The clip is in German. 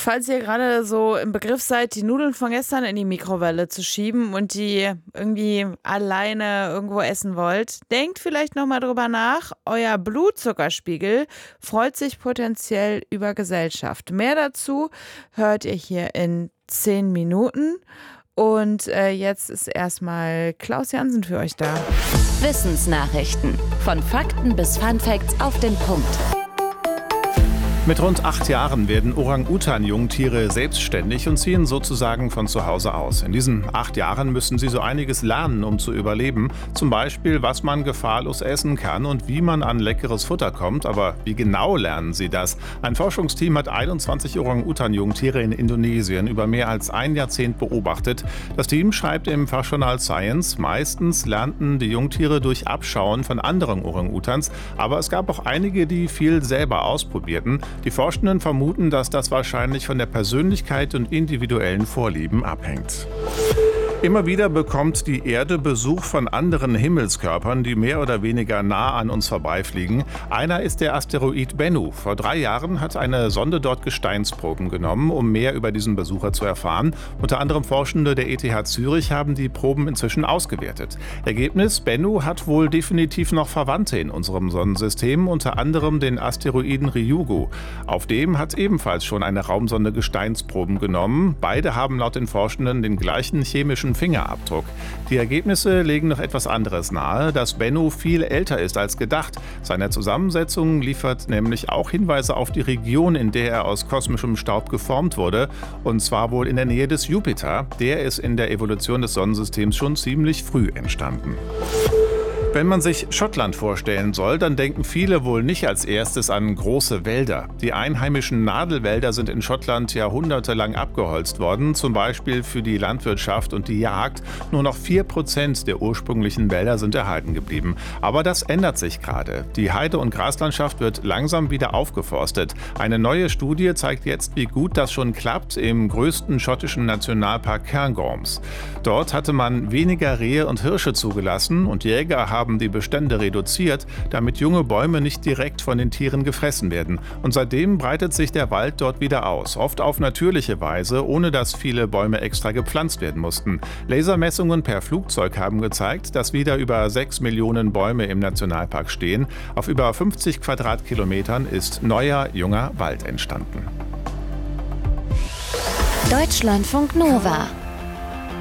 Falls ihr gerade so im Begriff seid, die Nudeln von gestern in die Mikrowelle zu schieben und die irgendwie alleine irgendwo essen wollt, denkt vielleicht nochmal drüber nach. Euer Blutzuckerspiegel freut sich potenziell über Gesellschaft. Mehr dazu hört ihr hier in 10 Minuten. Und jetzt ist erstmal Klaus Jansen für euch da. Wissensnachrichten. Von Fakten bis Funfacts auf den Punkt. Mit rund 8 Jahren werden Orang-Utan-Jungtiere selbstständig und ziehen sozusagen von zu Hause aus. In diesen 8 Jahren müssen sie so einiges lernen, um zu überleben. Zum Beispiel, was man gefahrlos essen kann und wie man an leckeres Futter kommt. Aber wie genau lernen sie das? Ein Forschungsteam hat 21 Orang-Utan-Jungtiere in Indonesien über mehr als ein Jahrzehnt beobachtet. Das Team schreibt im Fachjournal Science, meistens lernten die Jungtiere durch Abschauen von anderen Orang-Utans. Aber es gab auch einige, die viel selber ausprobierten. Die Forschenden vermuten, dass das wahrscheinlich von der Persönlichkeit und individuellen Vorlieben abhängt. Immer wieder bekommt die Erde Besuch von anderen Himmelskörpern, die mehr oder weniger nah an uns vorbeifliegen. Einer ist der Asteroid Bennu. Vor 3 Jahren hat eine Sonde dort Gesteinsproben genommen, um mehr über diesen Besucher zu erfahren. Unter anderem Forschende der ETH Zürich haben die Proben inzwischen ausgewertet. Ergebnis: Bennu hat wohl definitiv noch Verwandte in unserem Sonnensystem, unter anderem den Asteroiden Ryugu. Auf dem hat ebenfalls schon eine Raumsonde Gesteinsproben genommen. Beide haben laut den Forschenden den gleichen chemischen Fingerabdruck. Die Ergebnisse legen noch etwas anderes nahe, dass Bennu viel älter ist als gedacht. Seine Zusammensetzung liefert nämlich auch Hinweise auf die Region, in der er aus kosmischem Staub geformt wurde, und zwar wohl in der Nähe des Jupiter. Der ist in der Evolution des Sonnensystems schon ziemlich früh entstanden. Wenn man sich Schottland vorstellen soll, dann denken viele wohl nicht als erstes an große Wälder. Die einheimischen Nadelwälder sind in Schottland jahrhundertelang abgeholzt worden, zum Beispiel für die Landwirtschaft und die Jagd. Nur noch 4% der ursprünglichen Wälder sind erhalten geblieben. Aber das ändert sich gerade. Die Heide- und Graslandschaft wird langsam wieder aufgeforstet. Eine neue Studie zeigt jetzt, wie gut das schon klappt im größten schottischen Nationalpark Cairngorms. Dort hatte man weniger Rehe und Hirsche zugelassen und Jäger haben die Bestände reduziert, damit junge Bäume nicht direkt von den Tieren gefressen werden. Und seitdem breitet sich der Wald dort wieder aus, oft auf natürliche Weise, ohne dass viele Bäume extra gepflanzt werden mussten. Lasermessungen per Flugzeug haben gezeigt, dass wieder über 6 Millionen Bäume im Nationalpark stehen. Auf über 50 Quadratkilometern ist neuer, junger Wald entstanden. Deutschlandfunk Nova